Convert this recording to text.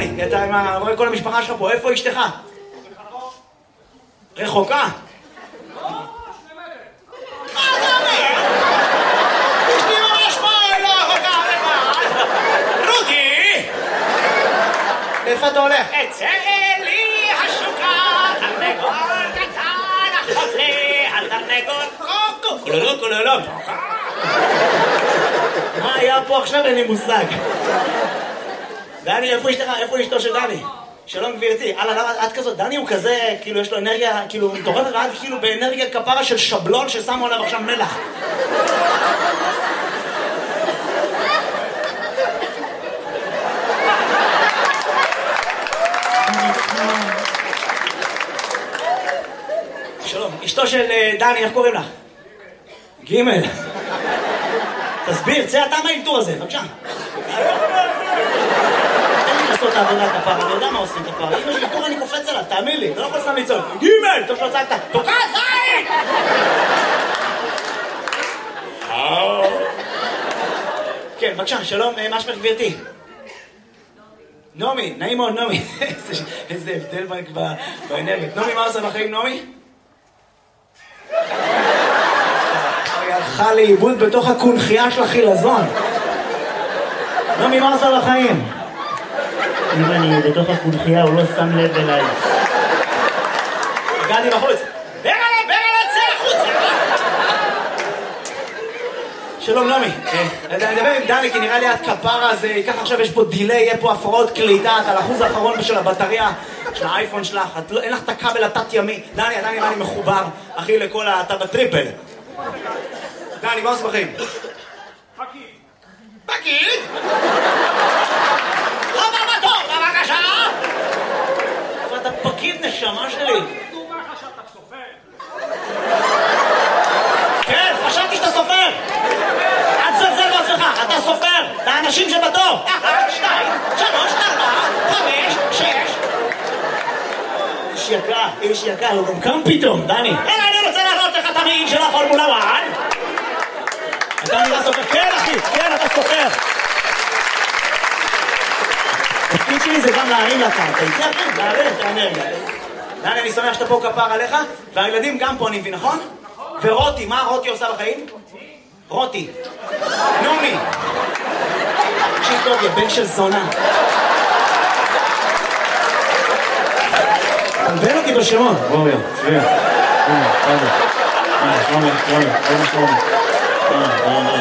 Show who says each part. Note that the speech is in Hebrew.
Speaker 1: דני, אתה רואה כל המשפחה שלך פה, איפה אשתך? רחוקה?
Speaker 2: לא, 2 מטר.
Speaker 1: מה אתה אומר? אשתי ממש פה, לא רחוקה, רותי! איפה אתה הולך?
Speaker 3: אצא לי השוקה, תרנגול קטן, החוזה, התרנגול קוקו, קולולו, קולולו.
Speaker 1: מה היה פה עכשיו? אין לי מושג. דני, איפה אשתך? איפה אשתו של דני? שלום גבירתי. למה את כזאת? דני הוא כזה, כאילו יש לו אנרגיה, כאילו מטורפת, ואת כאילו באנרגיה כפרה של שבלון ששמו עליו עכשיו מלח. שלום, אשתו של דני, איך קוראים לך? גימל. תסביר, צא אתה מהאלתור הזה, בבקשה. תן לי לעשות את העבודה כפרה, אני יודע מה עושים כפרה. אם יש אלתור אני קופץ עליו, תאמין לי, אתה לא יכול סתם לצעוק. גימל, טוב שלא צעקת. תוקע, זין! כן, בבקשה, שלום, מה שמך גבירתי? נעמי, נעים מאוד, נעמי. איזה הבדל באנרגיות. נעמי, מה עושה בחיים, נעמי? היא הלכה לאיבוד בתוך הקונחייה של החילזון. נעמי, מה עושה בחיים?
Speaker 4: אם אני בתוך הקונחייה, הוא לא שם לב אליי.
Speaker 1: הגעתי בחוץ.
Speaker 3: ברגע, צא החוצה!
Speaker 1: שלום, נעמי. אני מדבר עם דני, כי נראה לי את כפרה, אז ייקח עכשיו, יש פה דילי, יהיה פה הפרעות קליטה, את על האחוז האחרון של הבטריה של האייפון שלך, אין לך את הכבל התת-ימי. דני, עדיין נראה לי מחובר, אחי, לכל אתה בטריפל. דני, מה עושה בחיים?
Speaker 2: פקיד.
Speaker 1: פקיד?
Speaker 3: הבא בתור, בבקשה!
Speaker 1: אבל אתה פקיד נשמה שלי.
Speaker 2: דומה לך שאתה סופר.
Speaker 1: כן, חשבתי שאתה סופר. אל תזלזל בעצמך, אתה סופר. לאנשים שבתור.
Speaker 3: 1, 2, 3, 4, 5, 6.
Speaker 1: איש יקר, הוא גם קם פתאום, דני.
Speaker 3: אלא אני רוצה להראות לך את המעיל של הפורמולה 1.
Speaker 1: אתה נראה סופר. כן, אחי, כן, אתה סופר. התפקיד שלי זה גם להרים לך. אתה יצא, כן, להרים את האנרגיה. דני, אני שמח שאתה פה כפר עליך, והילדים גם פה, אני מבין, נכון? ורותי, מה רותי עושה בחיים? רותי. נעמי. תקשיב טוב, יא בן של זונה. תלבן אותי בשמות.
Speaker 4: בואו, צביה. שלומי, שלומי, שלומי, שלומי, שלומי.